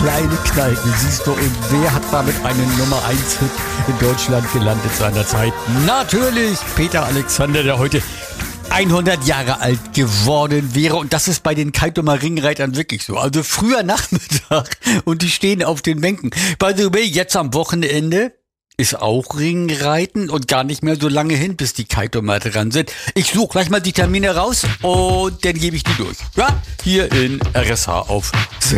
kleine Kneipen, siehst du, und wer hat damit einen Nummer 1 Hit in Deutschland gelandet seinerzeit? Natürlich Peter Alexander, der heute 100 Jahre alt geworden wäre, und das ist bei den Kaltumer Ringreitern wirklich so. Also früher Nachmittag und die stehen auf den Bänken. By the way, jetzt am Wochenende ist auch Ringreiten und gar nicht mehr so lange hin, bis die Kaltumer dran sind. Ich suche gleich mal die Termine raus und dann gebe ich die durch. Ja, hier in RSH auf